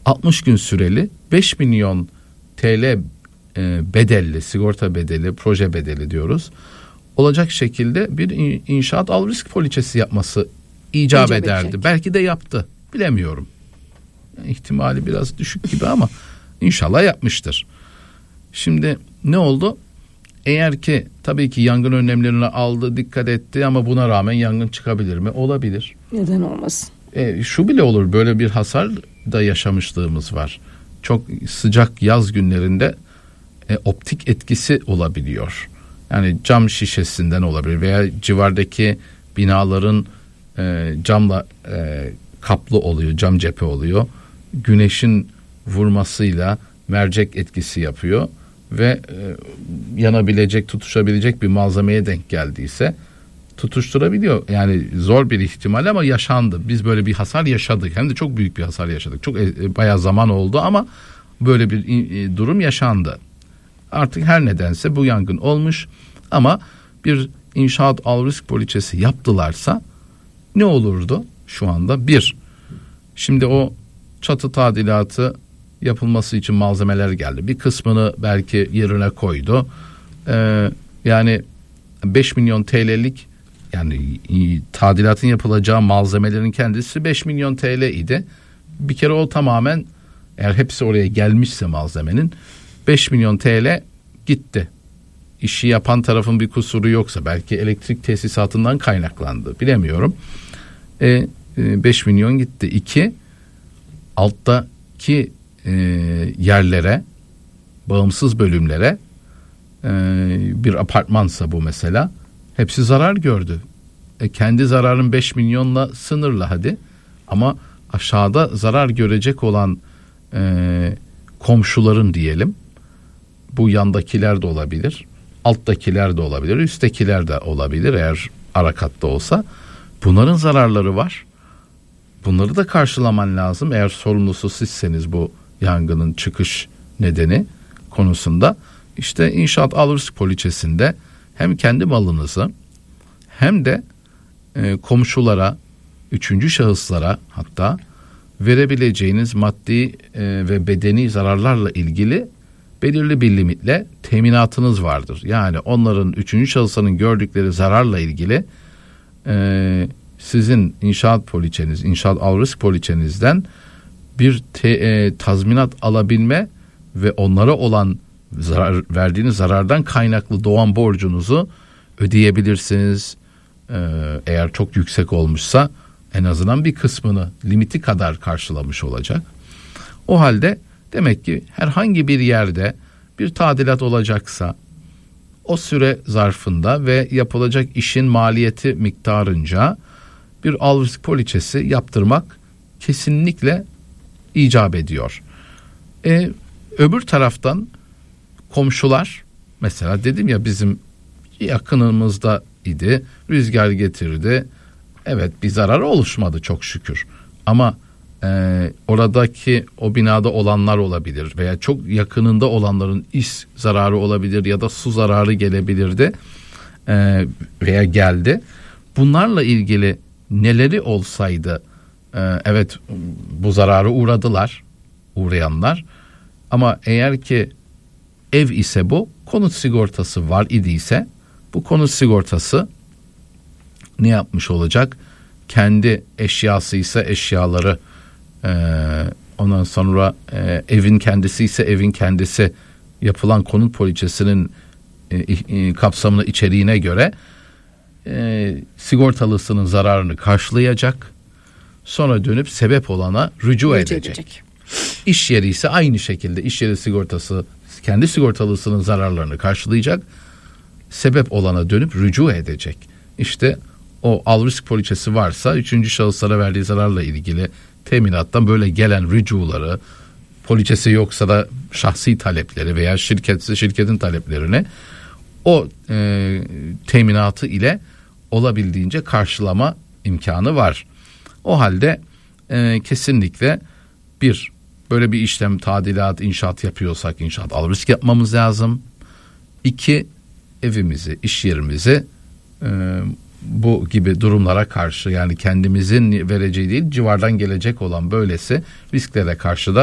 60 gün süreli 5 milyon TL bedelli, sigorta bedeli, proje bedeli diyoruz, olacak şekilde bir inşaat al risk poliçesi yapması icap ederdi. Edecek. Belki de yaptı. Bilemiyorum. İhtimali biraz düşük gibi ama inşallah yapmıştır. Şimdi ne oldu? Eğer ki tabii ki yangın önlemlerini aldı, dikkat etti ama buna rağmen yangın çıkabilir mi? Olabilir. Neden olmasın? Şu bile olur, böyle bir hasar da yaşamışlığımız var. Çok sıcak yaz günlerinde optik etkisi olabiliyor. Yani cam şişesinden olabilir veya civardaki binaların camla kaplı oluyor, cam cephe oluyor. Güneşin vurmasıyla mercek etkisi yapıyor ve yanabilecek, tutuşabilecek bir malzemeye denk geldiyse tutuşturabiliyor. Yani zor bir ihtimal ama yaşandı. Biz böyle bir hasar yaşadık. Hem de çok büyük bir hasar yaşadık. Çok bayağı zaman oldu ama böyle bir durum yaşandı. Artık her nedense bu yangın olmuş ama bir inşaat al risk poliçesi yaptılarsa ne olurdu şu anda? Şimdi o çatı tadilatı yapılması için malzemeler geldi. Bir kısmını belki yerine koydu. Yani 5 milyon TL'lik, yani tadilatın yapılacağı malzemelerin kendisi 5 milyon TL idi. Bir kere o tamamen, eğer hepsi oraya gelmişse malzemenin, 5 milyon TL gitti. İşi yapan tarafın bir kusuru yoksa, belki elektrik tesisatından kaynaklandı, bilemiyorum. 5 milyon gitti. 2, alttaki yerlere, bağımsız bölümlere, bir apartmansa bu mesela, hepsi zarar gördü. Kendi zararın 5 milyonla sınırlı hadi, ama aşağıda zarar görecek olan komşuların diyelim, bu yandakiler de olabilir, alttakiler de olabilir, üsttekiler de olabilir eğer ara katta olsa, bunların zararları var. Bunları da karşılaman lazım eğer sorumlusu sizseniz bu yangının çıkış nedeni konusunda. İşte inşaat al risk poliçesinde hem kendi malınızı hem de komşulara, üçüncü şahıslara hatta verebileceğiniz maddi ve bedeni zararlarla ilgili belirli bir limitle teminatınız vardır. Yani onların, üçüncü şahısların gördükleri zararla ilgili sizin inşaat poliçeniz, inşaat al risk poliçenizden bir tazminat alabilme ve onlara olan verdiğiniz zarardan kaynaklı doğan borcunuzu ödeyebilirsiniz. Eğer çok yüksek olmuşsa en azından bir kısmını, limiti kadar karşılamış olacak. O halde demek ki herhangi bir yerde bir tadilat olacaksa o süre zarfında ve yapılacak işin maliyeti miktarınca bir al risk poliçesi yaptırmak kesinlikle icap ediyor. Öbür taraftan komşular, mesela dedim ya, bizim yakınımızda idi, rüzgar getirdi, evet bir zarar oluşmadı çok şükür, ama oradaki o binada olanlar olabilir veya çok yakınında olanların iş zararı olabilir ya da su zararı gelebilirdi veya geldi. Bunlarla ilgili neleri olsaydı, evet bu zararı uğrayanlar, ama eğer ki ev ise bu, konut sigortası var idiyse bu konut sigortası ne yapmış olacak? Kendi eşyası ise eşyaları, ondan sonra evin kendisi ise evin kendisi, yapılan konut poliçesinin kapsamına, içeriğine göre sigortalısının zararını karşılayacak. Sonra dönüp sebep olana rücu edecek. İş yeri ise aynı şekilde iş yeri sigortası kendi sigortalısının zararlarını karşılayacak. Sebep olana dönüp rücu edecek. İşte o al risk poliçesi varsa üçüncü şahıslara verdiği zararla ilgili teminattan böyle gelen rücuları, poliçesi yoksa da şahsi talepleri veya şirketse şirketin taleplerini o teminatı ile olabildiğince karşılama imkanı var. O halde kesinlikle böyle bir işlem, tadilat, inşaat yapıyorsak inşaat al risk yapmamız lazım. 2, evimizi, iş yerimizi bu gibi durumlara karşı, yani kendimizin vereceği değil, civardan gelecek olan böylesi risklere karşı da